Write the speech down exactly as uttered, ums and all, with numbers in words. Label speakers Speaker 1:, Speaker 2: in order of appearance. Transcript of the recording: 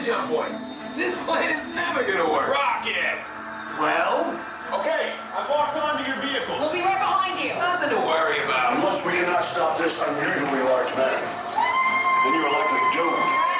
Speaker 1: jump point. This plane is never gonna work.
Speaker 2: Rocket!
Speaker 1: Well?
Speaker 2: Okay, I've walked onto your vehicle.
Speaker 3: We'll be right behind you.
Speaker 1: Nothing to worry about.
Speaker 4: Unless we cannot stop this unusually large man, then you are likely doomed.